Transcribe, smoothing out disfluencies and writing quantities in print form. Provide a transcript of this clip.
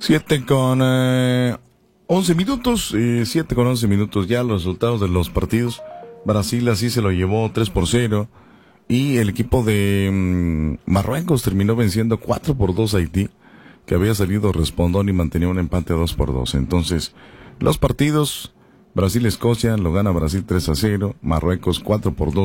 7 con 11 minutos, 7 con 11 minutos ya los resultados de los partidos. Brasil así se lo llevó 3-0 y el equipo de Marruecos terminó venciendo 4-2 a Haití, que había salido respondón y mantenía un empate 2-2. Entonces, los partidos, Brasil-Escocia lo gana Brasil 3-0, Marruecos 4-2.